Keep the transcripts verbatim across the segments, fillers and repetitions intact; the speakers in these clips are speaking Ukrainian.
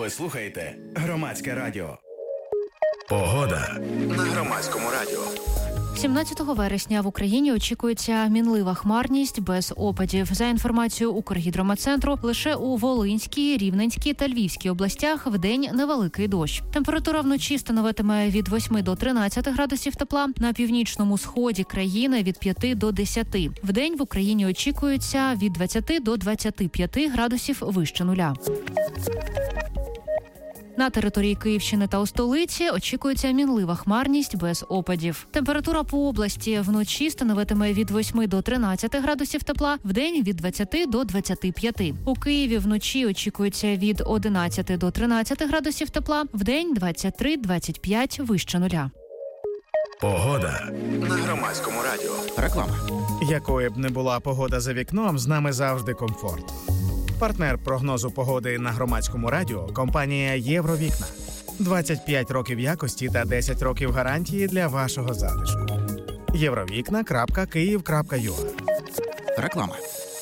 Ви слухаєте Громадське радіо. Погода на Громадському радіо. сімнадцятого вересня в Україні очікується мінлива хмарність без опадів. За інформацією Укргідрометцентру, лише у Волинській, Рівненській та Львівській областях вдень невеликий дощ. Температура вночі становитиме від восьми до тринадцяти градусів тепла, на північному сході країни від п'яти до десяти. Вдень в Україні очікується від двадцяти до двадцяти п'яти градусів вище нуля. На території Київщини та у столиці очікується мінлива хмарність без опадів. Температура по області вночі становитиме від восьми до тринадцяти градусів тепла, вдень від двадцяти до двадцяти п'яти. У Києві вночі очікується від одинадцяти до тринадцяти градусів тепла, вдень двадцять три - двадцять п'ять вище нуля. Погода на Громадському радіо. Реклама. Якою б не була погода за вікном, з нами завжди комфорт. Партнер прогнозу погоди на Громадському радіо – компанія «Євровікна». двадцять п'ять років якості та десять років гарантії для вашого затишку. євровікна крапка київ крапка ю а. Реклама.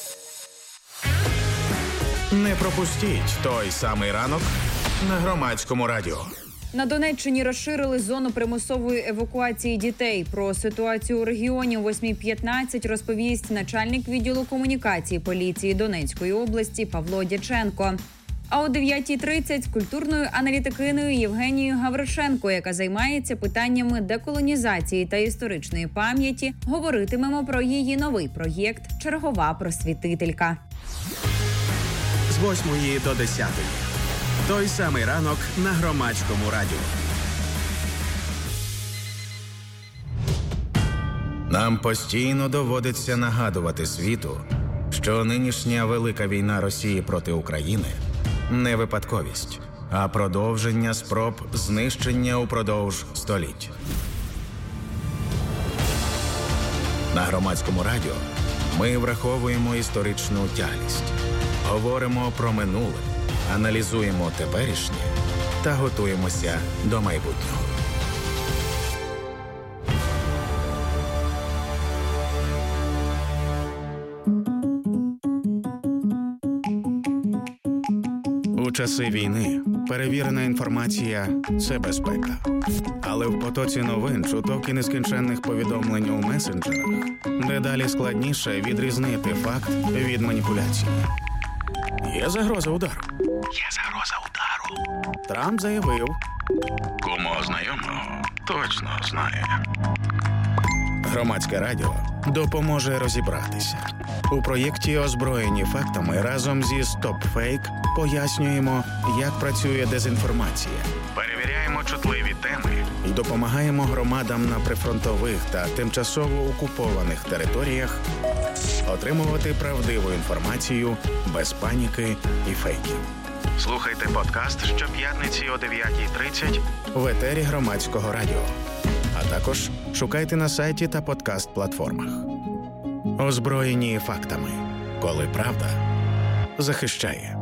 Не пропустіть той самий ранок на Громадському радіо. На Донеччині розширили зону примусової евакуації дітей. Про ситуацію у регіоні о восьмій п'ятнадцять розповість начальник відділу комунікації поліції Донецької області Павло Дяченко. А о дев'ятій тридцять з культурною аналітикиною Євгенією Гавришенко, яка займається питаннями деколонізації та історичної пам'яті, говоритимемо про її новий проєкт «Чергова просвітителька». З восьмої до десятої. Той самий ранок на Громадському радіо. Нам постійно доводиться нагадувати світу, що нинішня велика війна Росії проти України не випадковість, а продовження спроб знищення упродовж століть. На Громадському радіо ми враховуємо історичну тяглість, говоримо про минуле, аналізуємо теперішнє та готуємося до майбутнього. У часи війни перевірена інформація – це безпека. Але в потоці новин, чуток і нескінченних повідомлень у месенджерах дедалі складніше відрізнити факт від маніпуляції. Є загроза удару. Є загроза удару. Трамп заявив. Кому знайомого точно знає. Громадське радіо допоможе розібратися. У проєкті «Озброєні фактами» разом зі «Стоп-фейк» пояснюємо, як працює дезінформація. Перевіряємо чутливі теми і допомагаємо громадам на прифронтових та тимчасово окупованих територіях отримувати правдиву інформацію без паніки і фейків. Слухайте подкаст щоп'ятниці о дев'ятій тридцять в етері Громадського радіо. А також шукайте на сайті та подкаст-платформах. Озброєні фактами. Коли правда захищає.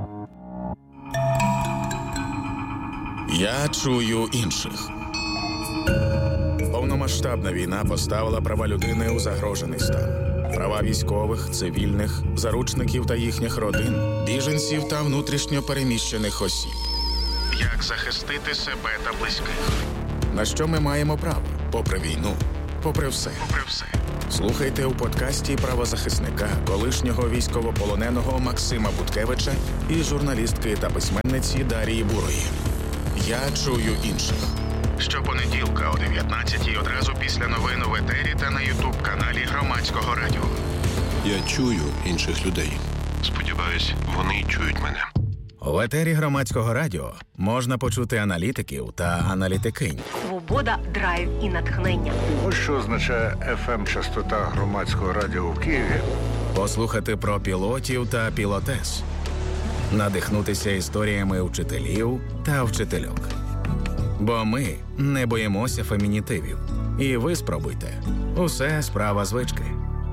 Я чую інших. Повномасштабна війна поставила права людини у загрожений стан. Права військових, цивільних, заручників та їхніх родин, Біженців та внутрішньо переміщених осіб. як захистити себе та близьких. На що ми маємо право? Попри війну, попри все. Попри все. Слухайте у подкасті правозахисника, колишнього військовополоненого Максима Буткевича і журналістки та письменниці Дарії Бурої. Я чую інших. Щопонеділка о дев'ятнадцятій одразу після новин в етері та на ютуб-каналі Громадського радіо. Я чую інших людей. Сподіваюсь, вони чують мене. В етері Громадського радіо можна почути аналітиків та аналітикинь. Свобода, драйв і натхнення. Ось що означає еф ем-частота Громадського радіо в Києві. Послухати про пілотів та пілотес. Надихнутися історіями вчителів та вчительок. Бо ми не боїмося фемінітивів. І ви спробуйте. Усе справа звички.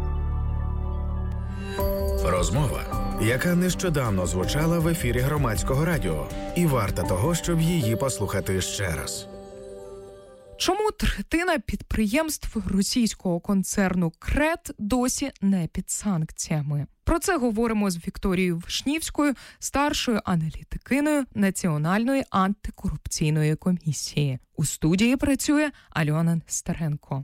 Розмова, яка нещодавно звучала в ефірі Громадського радіо, і варта того, щоб її послухати ще раз. Чому третина підприємств російського концерну «Крет» досі не під санкціями? Про це говоримо з Вікторією Вишнівською, старшою аналітикиною Національної антикорупційної комісії. У студії працює Альона Старенко.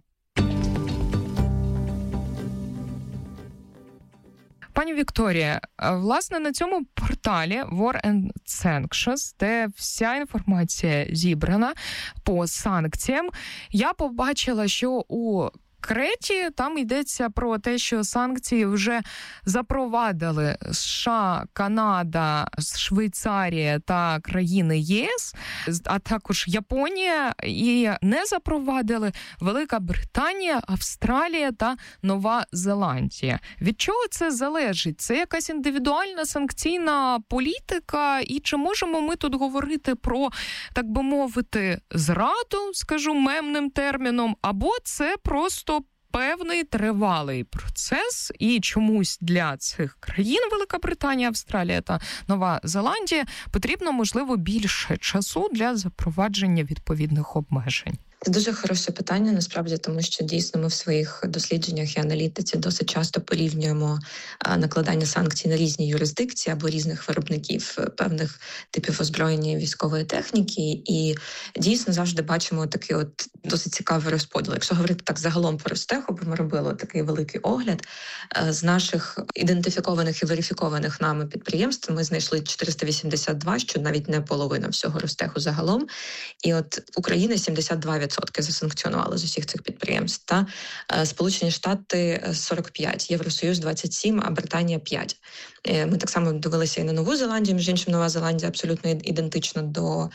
Пані Вікторія, власне, на цьому порталі War and Sanctions, де вся інформація зібрана по санкціям, я побачила, що у Креті там йдеться про те, що санкції вже запровадили США, Канада, Швейцарія та країни ЄС, а також Японія, і не запровадили Велика Британія, Австралія та Нова Зеландія. Від чого це залежить? Це якась індивідуальна санкційна політика? І чи можемо ми тут говорити про, так би мовити, зраду, скажу мемним терміном, або це просто певний тривалий процес, і чомусь для цих країн Велика Британія, Австралія та Нова Зеландія потрібно, можливо, більше часу для запровадження відповідних обмежень? Це дуже хороше питання, насправді, тому що дійсно ми в своїх дослідженнях і аналітиці досить часто порівнюємо накладання санкцій на різні юрисдикції або різних виробників певних типів озброєння і військової техніки, і дійсно завжди бачимо такий от досить цікавий розподіл. Якщо говорити так загалом по Ростеху, бо ми робили такий великий огляд, з наших ідентифікованих і верифікованих нами підприємств ми знайшли чотириста вісімдесят два, що навіть не половина всього Ростеху загалом, і от Україна сімдесят два відсотки засанкціонували з усіх цих підприємств. Та Сполучені Штати сорок п'ять, Євросоюз двадцять сім, а Британія п'ять. Ми так само дивилися і на Нову Зеландію, між іншим Нова Зеландія абсолютно ідентична до,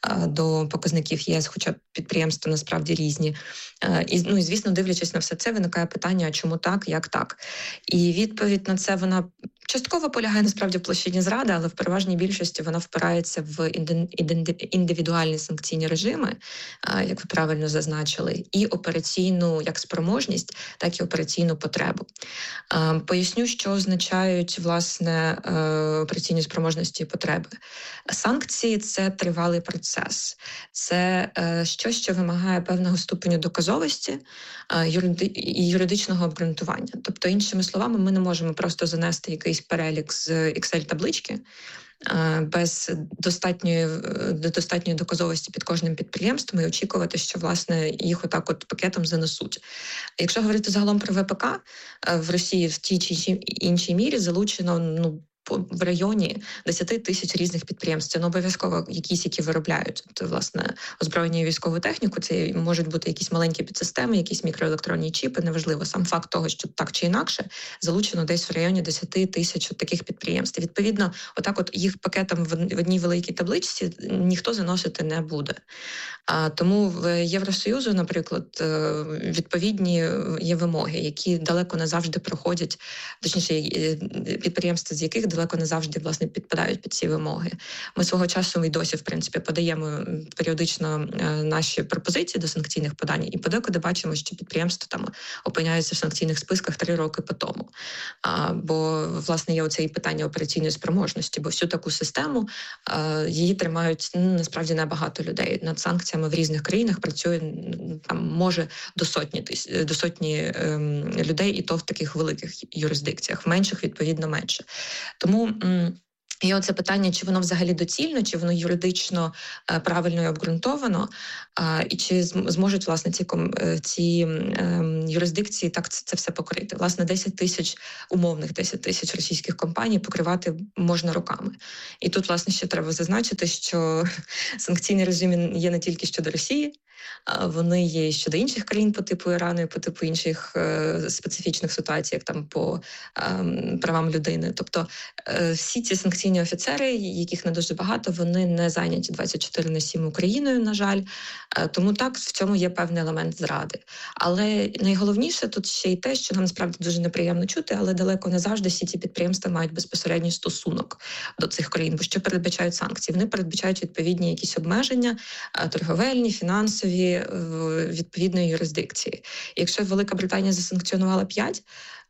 до показників ЄС, хоча підприємства насправді різні. І, ну, і, звісно, дивлячись на все це, виникає питання, а чому так, як так? І відповідь на це, вона частково полягає насправді в площині зради, але в переважній більшості вона впирається в індивідуальні санкційні режими, як ви правильно зазначили, і операційну як спроможність, так і операційну потребу. Поясню, що означають, власне, операційні спроможності і потреби. Санкції – це тривалий процес. Це щось, що вимагає певного ступеню доказовості і юридичного обґрунтування. Тобто, іншими словами, ми не можемо просто занести якийсь перелік з Excel-таблички без достатньої, достатньої доказовості під кожним підприємством і очікувати, що, власне, їх отак от пакетом занесуть. Якщо говорити загалом про ВПК, в Росії в тій чи іншій мірі залучено, ну, в районі десять тисяч різних підприємств. Це не обов'язково якісь, які виробляють, то, власне, озброєння і військову техніку. Це можуть бути якісь маленькі підсистеми, якісь мікроелектронні чіпи, неважливо. Сам факт того, що так чи інакше залучено десь в районі десять тисяч таких підприємств. Відповідно, отак от їх пакетом в одній великій табличці ніхто заносити не буде. А тому в Євросоюзу, наприклад, відповідні є вимоги, які далеко не завжди проходять, точніше, підприємства, з яких далеко не завжди, власне, підпадають під ці вимоги. Ми свого часу і досі, в принципі, подаємо періодично наші пропозиції до санкційних подань, і подекуди бачимо, що підприємства там опиняються в санкційних списках три роки по тому. А, бо, власне, є оце і питання операційної спроможності, бо всю таку систему а, її тримають, ну, насправді, небагато людей. Над санкціями в різних країнах працює, там, може, до сотні, до сотні ем, людей, і то в таких великих юрисдикціях, в менших, відповідно, менше. Тому є оце питання, чи воно взагалі доцільно, чи воно юридично е, правильно і обґрунтовано, е, і чи зможуть, власне, ці, ці е, юрисдикції так це, це все покрити. Власне, десять тисяч, умовних десять тисяч російських компаній покривати можна роками. І тут, власне, ще треба зазначити, що санкційний режим є не тільки щодо Росії, вони є щодо інших країн по типу Ірану і по типу інших е, специфічних ситуацій, як там по е, правам людини. Тобто е, всі ці санкційні офіцери, яких не дуже багато, вони не зайняті двадцять чотири на сім Україною, на жаль. Е, тому так, в цьому є певний елемент зради. Але найголовніше тут ще й те, що нам насправді дуже неприємно чути, але далеко не завжди всі ці підприємства мають безпосередній стосунок до цих країн. Бо що передбачають санкції? Вони передбачають відповідні якісь обмеження, е, торговельні, фінансові, відповідної юрисдикції. Якщо Велика Британія засанкціонувала п'ять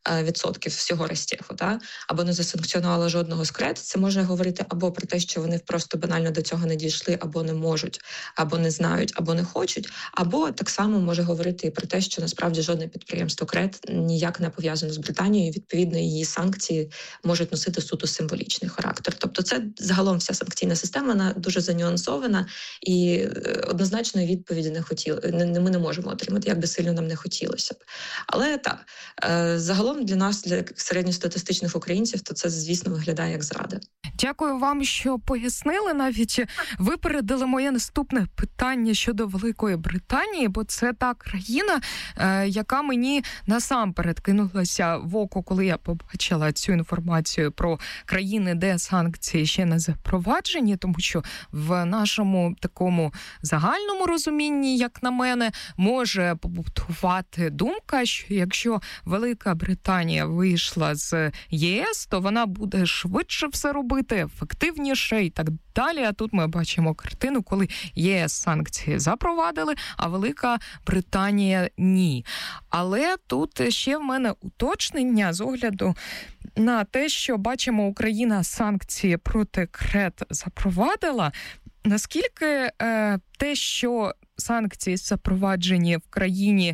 відсотків всього розтягу, та? Або не засанкціонувала жодного з КРЕД, це може говорити або про те, що вони просто банально до цього не дійшли, або не можуть, або не знають, або не хочуть, або так само може говорити і про те, що насправді жодне підприємство КРЕД ніяк не пов'язано з Британією, відповідно її санкції можуть носити суто символічний характер. Тобто це загалом вся санкційна система, вона дуже занюансована, і однозначної відповіді не хотіли, не, ми не можемо отримати, як би сильно нам не хотілося б. Але так, загалом для нас, для середньостатистичних українців, то це, звісно, виглядає як зрада. Дякую вам, що пояснили. Навіть випередили моє наступне питання щодо Великої Британії, бо це та країна, яка мені насамперед кинулася в око, коли я побачила цю інформацію про країни, де санкції ще не запроваджені, тому що в нашому такому загальному розумінні, як на мене, може побутувати думка, що якщо Велика Британія вийшла з ЄС, то вона буде швидше все робити, ефективніше і так далі. А тут ми бачимо картину, коли ЄС санкції запровадили, а Велика Британія ні. Але тут ще в мене уточнення з огляду на те, що бачимо, Україна санкції проти КРЕД запровадила. Наскільки е, те, що санкції запроваджені в країні,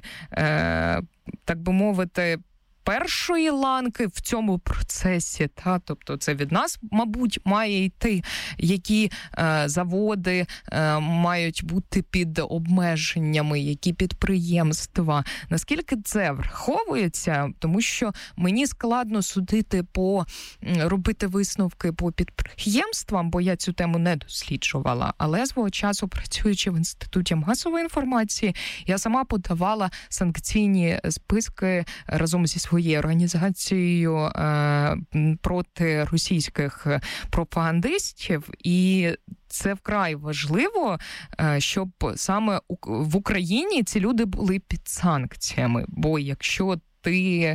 е, так би мовити, першої ланки в цьому процесі, та, тобто це від нас, мабуть, має йти, які е, заводи е, мають бути під обмеженнями, які підприємства. Наскільки це враховується? Тому що мені складно судити по, робити висновки по підприємствам, бо я цю тему не досліджувала. Але свого часу, працюючи в Інституті масової інформації, я сама подавала санкційні списки разом зі своєю організацією е, проти російських пропагандистів, і це вкрай важливо, е, щоб саме у, в Україні ці люди були під санкціями, бо якщо ти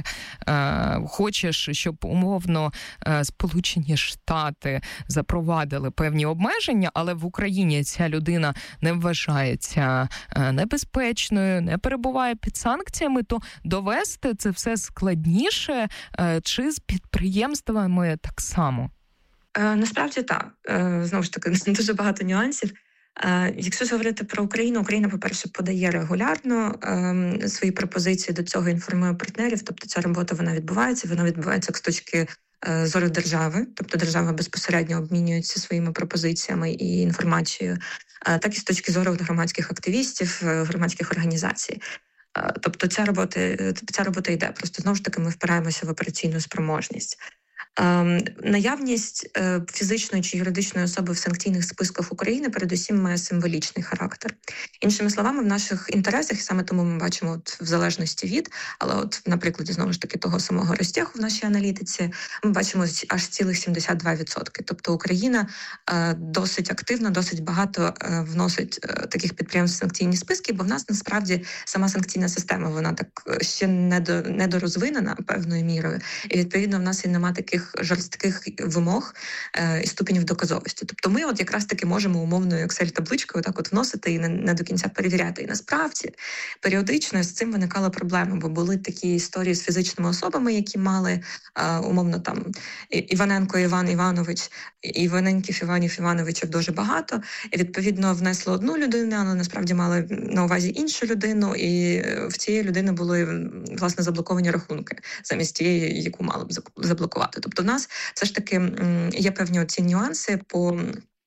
е, хочеш, щоб умовно е, Сполучені Штати запровадили певні обмеження, але в Україні ця людина не вважається е, небезпечною, не перебуває під санкціями, то довести це все складніше, е, чи з підприємствами так само? Е, насправді так. Е, знову ж таки, дуже багато нюансів. Якщо говорити про Україну, Україна, по-перше, подає регулярно е, свої пропозиції, до цього інформує партнерів, тобто ця робота, вона відбувається, вона відбувається як з точки е, зору держави, тобто держава безпосередньо обмінюється своїми пропозиціями і інформацією, е, так і з точки зору громадських активістів, громадських організацій. Е, тобто ця робота, ця робота йде, просто знову ж таки ми впираємося в операційну спроможність. Ем, наявність е, фізичної чи юридичної особи в санкційних списках України передусім має символічний характер. Іншими словами, в наших інтересах, і саме тому ми бачимо от, в залежності від, але от, наприклад, знову ж таки того самого розтягу в нашій аналітиці, ми бачимо аж цілих сімдесят два відсотки. Тобто Україна е, досить активно, досить багато е, вносить е, таких підприємств в санкційні списки, бо в нас насправді сама санкційна система, вона так ще недо, недорозвинена певною мірою, і відповідно в нас і немає таких жорстких вимог е, і ступенів доказовості. Тобто ми от якраз таки можемо умовною Excel-табличкою так от вносити і не, не до кінця перевіряти. І насправді періодично з цим виникала проблема, бо були такі історії з фізичними особами, які мали е, умовно там Іваненко Іван Іванович, Іваненків Іванів Івановичів дуже багато, і відповідно внесло одну людину, але насправді мали на увазі іншу людину, і в цієї людини були власне заблоковані рахунки замість тієї, яку мали б заблокувати. Тобто в нас все ж таки є певні оці нюанси по,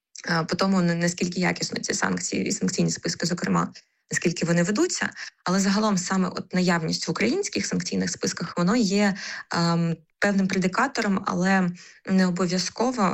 по тому, наскільки якісно ці санкції і санкційні списки, зокрема, наскільки вони ведуться, але загалом саме от наявність в українських санкційних списках, воно є ем, певним предикатором, але не обов'язково,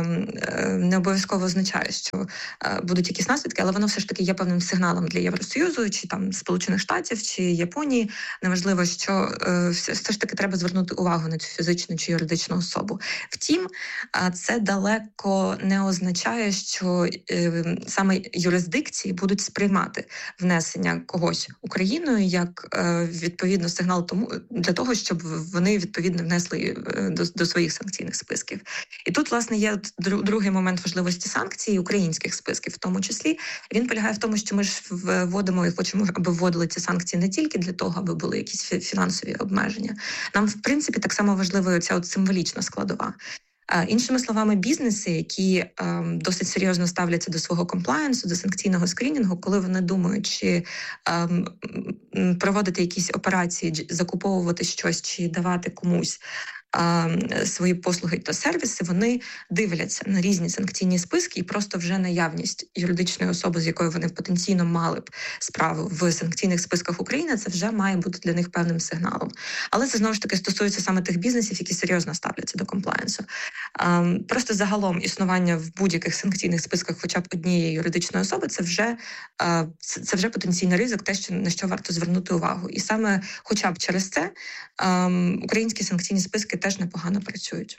не обов'язково означає, що будуть якісь наслідки, але воно все ж таки є певним сигналом для Євросоюзу, чи там Сполучених Штатів, чи Японії. Неважливо, що все ж таки треба звернути увагу на цю фізичну чи юридичну особу. Втім, це далеко не означає, що саме юрисдикції будуть сприймати внесення когось Україною як відповідно сигнал тому для того, щоб вони відповідно внесли свої, до, до своїх санкційних списків. І тут, власне, є другий момент важливості санкцій, українських списків в тому числі. Він полягає в тому, що ми ж вводимо і хочемо, аби вводили ці санкції не тільки для того, аби були якісь фінансові обмеження. Нам, в принципі, так само важлива ця от символічна складова. Іншими словами, бізнеси, які ем, досить серйозно ставляться до свого комплаєнсу, до санкційного скрінінгу, коли вони думають, чи ем, проводити якісь операції, закуповувати щось, чи давати комусь свої послуги та сервіси, вони дивляться на різні санкційні списки, і просто вже наявність юридичної особи, з якою вони потенційно мали б справу в санкційних списках України, це вже має бути для них певним сигналом. Але це, знову ж таки, стосується саме тих бізнесів, які серйозно ставляться до комплаєнсу. Просто загалом існування в будь-яких санкційних списках хоча б однієї юридичної особи, це вже, це вже потенційний ризик, те, що, на що варто звернути увагу. І саме хоча б через це українські санкційні списки теж непогано працюють.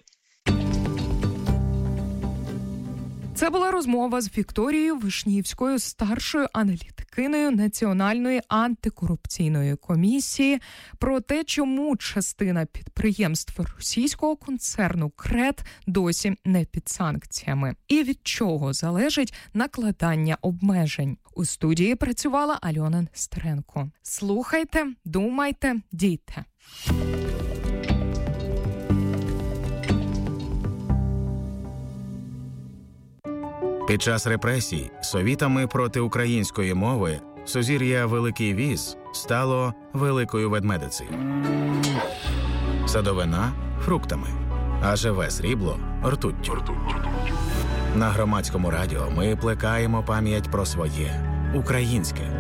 Це була розмова з Вікторією Вишнівською, старшою аналітикиною Національної антикорупційної комісії, про те, чому частина підприємств російського концерну «КРЕД» досі не під санкціями, і від чого залежить накладання обмежень. У студії працювала Альона Нестеренко. Слухайте, думайте, дійте. Під час репресій совітами проти української мови сузір'я Великий Віз стало Великою Ведмедицею. Садовина – фруктами, а живе срібло – ртуттю. На Громадському радіо ми плекаємо пам'ять про своє – українське.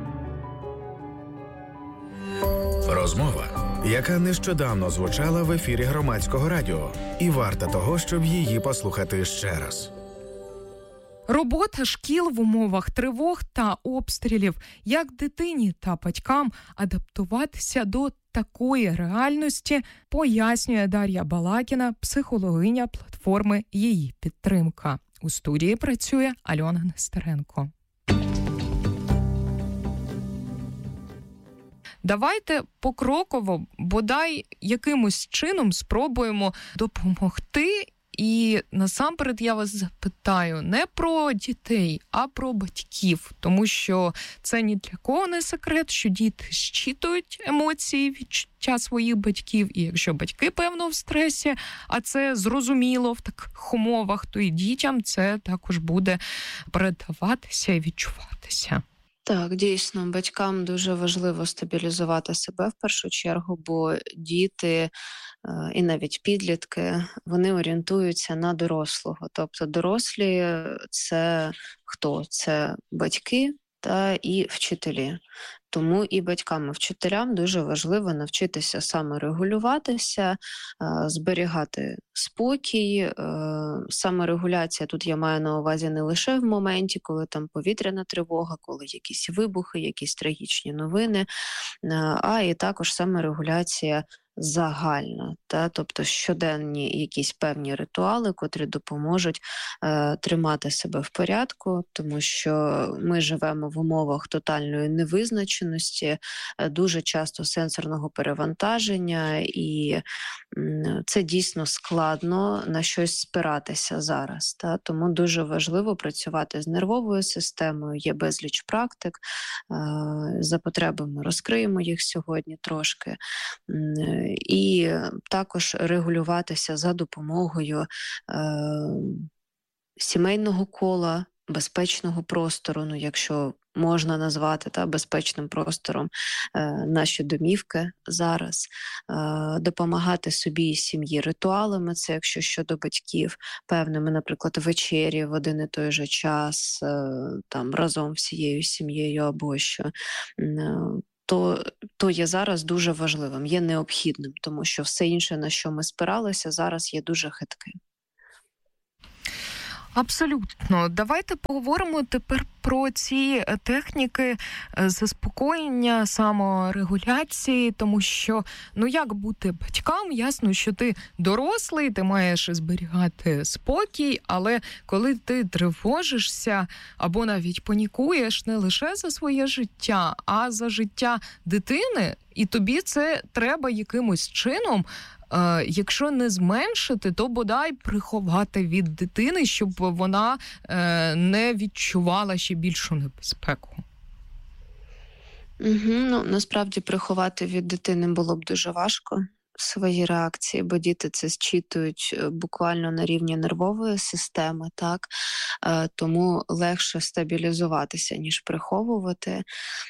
Розмова, яка нещодавно звучала в ефірі Громадського радіо, і варта того, щоб її послухати ще раз. Робота шкіл в умовах тривог та обстрілів. Як дитині та батькам адаптуватися до такої реальності, пояснює Дар'я Балакіна, психологиня платформи «Її підтримка». У студії працює Альона Нестеренко. Давайте покроково, бодай якимось чином спробуємо допомогти. І насамперед я вас запитаю не про дітей, а про батьків. Тому що це ні для кого не секрет, що діти щитують емоції, відчуття своїх батьків. І якщо батьки, певно, в стресі, а це зрозуміло в таких умовах, то і дітям це також буде передаватися і відчуватися. Так, дійсно, батькам дуже важливо стабілізувати себе в першу чергу, бо діти і навіть підлітки, вони орієнтуються на дорослого. Тобто дорослі – це хто? Це батьки та і вчителі. Тому і батькам, і вчителям дуже важливо навчитися саморегулюватися, зберігати спокій. Саморегуляція тут я маю на увазі не лише в моменті, коли там повітряна тривога, коли якісь вибухи, якісь трагічні новини, а і також саморегуляція загальна, та, тобто щоденні якісь певні ритуали, котрі допоможуть е, тримати себе в порядку, тому що ми живемо в умовах тотальної невизначеності, е, дуже часто сенсорного перевантаження, і м, це дійсно складно на щось спиратися зараз. Та, тому дуже важливо працювати з нервовою системою, є безліч практик, е, за потребами розкриємо їх сьогодні трошки. М, І також регулюватися за допомогою е, сімейного кола, безпечного простору, ну, якщо можна назвати та, безпечним простором е, наші домівки зараз, е, допомагати собі і сім'ї ритуалами, це якщо щодо батьків, певними, наприклад, вечері в один і той же час, е, там, разом всією сім'єю або що, е, То, то є зараз дуже важливим, є необхідним, тому що все інше, на що ми спиралися, зараз є дуже хитким. Абсолютно. Давайте поговоримо тепер про ці техніки заспокоєння, саморегуляції, тому що, ну як бути батькам, ясно, що ти дорослий, ти маєш зберігати спокій, але коли ти тривожишся або навіть панікуєш не лише за своє життя, а за життя дитини, і тобі це треба якимось чином Е, якщо не зменшити, то бодай приховати від дитини, щоб вона е, не відчувала ще більшу небезпеку. Угу, ну, насправді приховати від дитини було б дуже важко свої реакції, бо діти це зчитують буквально на рівні нервової системи, так? Е, тому легше стабілізуватися, ніж приховувати.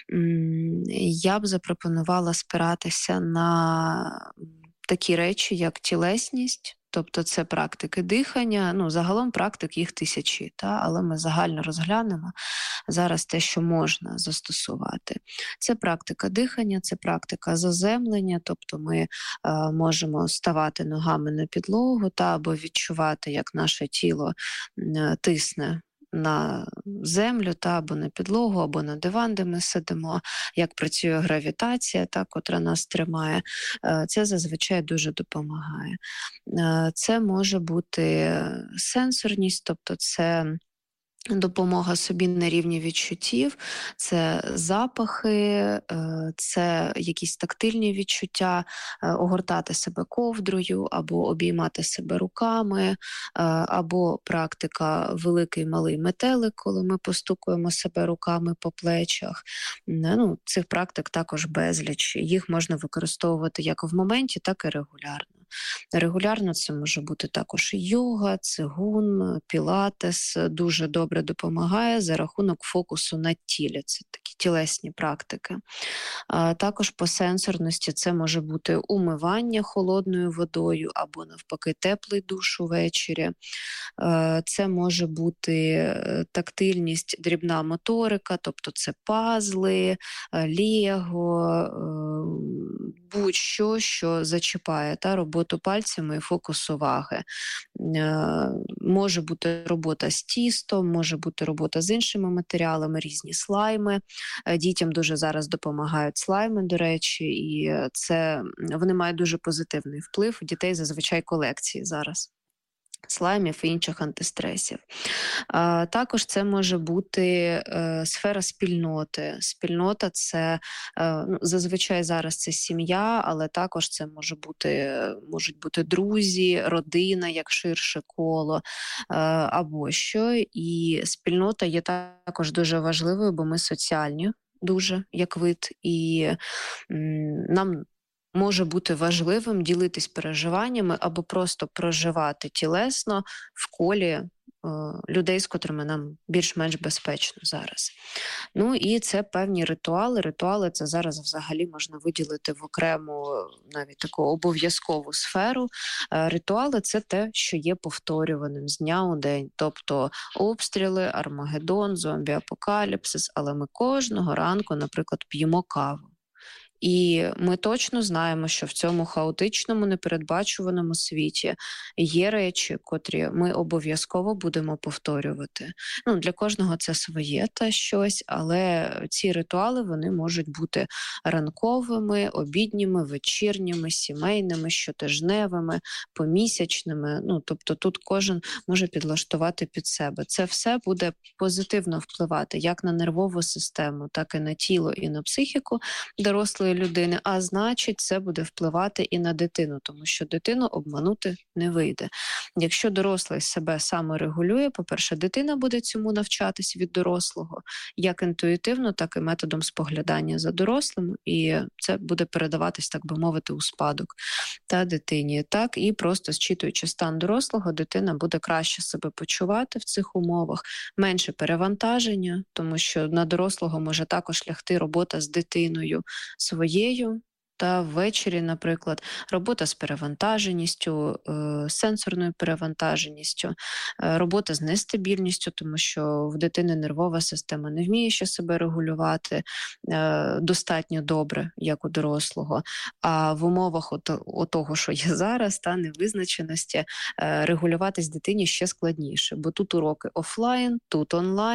Я б запропонувала спиратися на такі речі, як тілесність, тобто це практики дихання, ну, загалом практик їх тисячі, та? Але ми загально розглянемо зараз те, що можна застосувати. Це практика дихання, це практика заземлення, тобто ми е, можемо ставати ногами на підлогу та або відчувати, як наше тіло е, тисне на землю, та або на підлогу, або на диван, де ми сидимо, як працює гравітація, та, котра нас тримає. Це зазвичай дуже допомагає. Це може бути сенсорність, тобто це допомога собі на рівні відчуттів, це запахи, це якісь тактильні відчуття, огортати себе ковдрою, або обіймати себе руками, або практика великий-малий метелик, коли ми постукуємо себе руками по плечах. Ну, цих практик також безліч. Їх можна використовувати як в моменті, так і регулярно. Регулярно це може бути також йога, цигун, пілатес. Дуже добре допомагає за рахунок фокусу на тілі. Це такі тілесні практики. А також по сенсорності це може бути умивання холодною водою або навпаки теплий душ увечері. Це може бути тактильність, дрібна моторика, тобто це пазли, лего, будь-що, що зачіпає та роботу пальцями і фокус уваги. Може бути робота з тістом, може бути робота з іншими матеріалами, різні слайми. Дітям дуже зараз допомагають слайми, до речі, і це вони мають дуже позитивний вплив. У дітей зазвичай колекції зараз слаймів і інших антистресів. А, також це може бути е, сфера спільноти. Спільнота – це, е, ну, зазвичай зараз це сім'я, але також це може бути, можуть бути друзі, родина, як ширше коло, е, або що. І спільнота є також дуже важливою, бо ми соціальні дуже, як вид, і м, нам може бути важливим ділитись переживаннями або просто проживати тілесно в колі е, людей, з котрими нам більш-менш безпечно зараз. Ну і це певні ритуали. Ритуали це зараз взагалі можна виділити в окрему, навіть таку обов'язкову сферу. Е, ритуали – це те, що є повторюваним з дня у день. Тобто обстріли, Армагеддон, зомбі-апокаліпсис, але ми кожного ранку, наприклад, п'ємо каву. І ми точно знаємо, що в цьому хаотичному, непередбачуваному світі є речі, котрі ми обов'язково будемо повторювати. Ну, для кожного це своє та щось, але ці ритуали, вони можуть бути ранковими, обідніми, вечірніми, сімейними, щотижневими, помісячними. Ну, тобто тут кожен може підлаштувати під себе. Це все буде позитивно впливати як на нервову систему, так і на тіло, і на психіку дорослої людини, а значить, це буде впливати і на дитину, тому що дитину обманути не вийде. Якщо дорослий себе саморегулює, по-перше, дитина буде цьому навчатись від дорослого, як інтуїтивно, так і методом споглядання за дорослим, і це буде передаватись, так би мовити, у спадок та дитині. Так, і просто зчитуючи стан дорослого, дитина буде краще себе почувати в цих умовах, менше перевантаження, тому що на дорослого може також лягти робота з дитиною своєю, та ввечері, наприклад, робота з перевантаженістю, е, сенсорною перевантаженістю, е, робота з нестабільністю, тому що в дитини нервова система не вміє ще себе регулювати е, достатньо добре, як у дорослого. А в умовах от, от того, що є зараз, та невизначеності, е, регулюватись дитині ще складніше, бо тут уроки офлайн, тут онлайн.